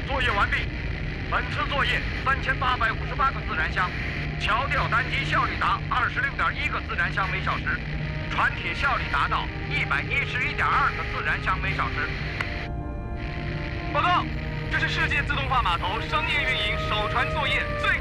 作业完毕。本次作业3858个自然箱，桥吊单机效率达26.1个自然箱每小时，船体效率达到111.2个自然箱每小时。报告，这是世界自动化码头商业运营首船作业最